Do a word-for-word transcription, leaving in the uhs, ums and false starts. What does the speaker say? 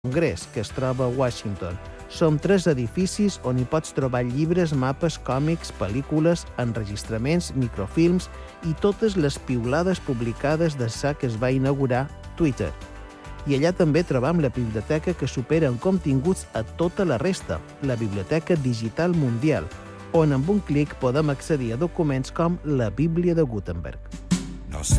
Congrés, que es troba a Washington. Són tres edificis on hi pots trobar llibres, mapes, còmics, pel·lícules, enregistraments, microfilms i totes les piulades publicades des que es va inaugurar Twitter. I allà també trobam la biblioteca que supera en continguts a tota la resta, la Biblioteca Digital Mundial, on amb un clic podem accedir a documents com la Bíblia de Gutenberg.